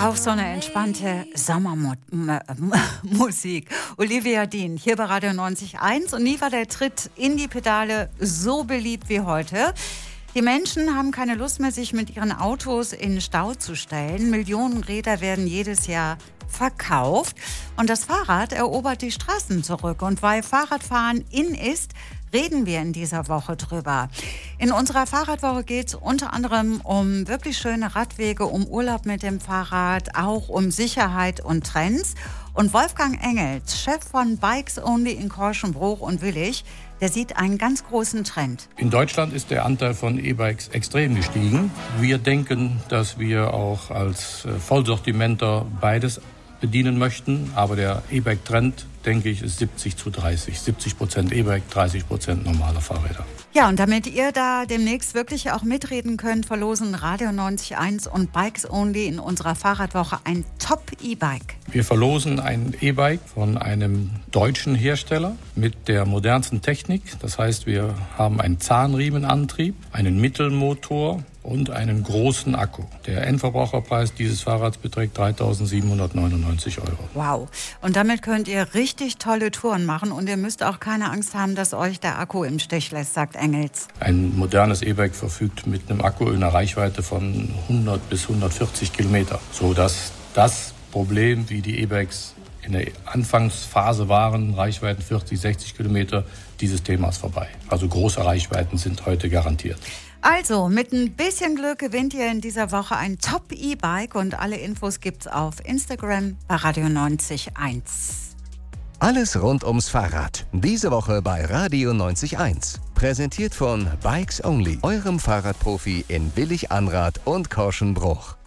Auch so eine entspannte Sommermusik. Olivia Dean, hier bei Radio 90.1. Und nie war der Tritt in die Pedale so beliebt wie heute. Die Menschen haben keine Lust mehr, sich mit ihren Autos in den Stau zu stellen. Millionen Räder werden jedes Jahr verkauft. Und das Fahrrad erobert die Straßen zurück. Und weil Fahrradfahren in ist, reden wir in dieser Woche drüber. In unserer Fahrradwoche geht es unter anderem um wirklich schöne Radwege, um Urlaub mit dem Fahrrad, auch um Sicherheit und Trends. Und Wolfgang Engels, Chef von Bikes Only in Korschenbruch und Willich, der sieht einen ganz großen Trend. In Deutschland ist der Anteil von E-Bikes extrem gestiegen. Wir denken, dass wir auch als Vollsortimenter beides bedienen möchten. Aber der E-Bike-Trend, denke ich, ist 70:30. 70% E-Bike, 30% normale Fahrräder. Ja, und damit ihr da demnächst wirklich auch mitreden könnt, verlosen Radio 90.1 und Bikes Only in unserer Fahrradwoche ein Top-E-Bike. Wir verlosen ein E-Bike von einem deutschen Hersteller mit der modernsten Technik. Das heißt, wir haben einen Zahnriemenantrieb, einen Mittelmotor und einen großen Akku. Der Endverbraucherpreis dieses Fahrrads beträgt 3.799 €. Wow. Und damit könnt ihr richtig tolle Touren machen und ihr müsst auch keine Angst haben, dass euch der Akku im Stich lässt, sagt Engels. Ein modernes E-Bike verfügt mit einem Akku in einer Reichweite von 100 bis 140 Kilometer, sodass das Problem, wie die E-Bikes in der Anfangsphase waren, Reichweiten 40, 60 Kilometer, dieses Thema ist vorbei. Also große Reichweiten sind heute garantiert. Also, mit ein bisschen Glück gewinnt ihr in dieser Woche ein Top-E-Bike und alle Infos gibt's auf Instagram bei Radio 90.1. Alles rund ums Fahrrad. Diese Woche bei Radio 90.1. Präsentiert von Bikes Only, eurem Fahrradprofi in Willich-Anrath und Korschenbruch.